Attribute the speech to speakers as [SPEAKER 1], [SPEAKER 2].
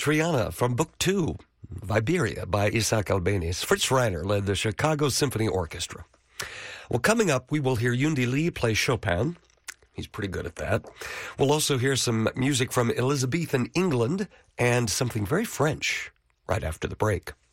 [SPEAKER 1] Triana from Book 2, Viberia by Isaac Albéniz. Fritz Reiner led the Chicago Symphony Orchestra. Well, coming up, we will hear Yundi Lee play Chopin. He's pretty good at that. We'll also hear some music from Elizabethan England and something very French right after the break.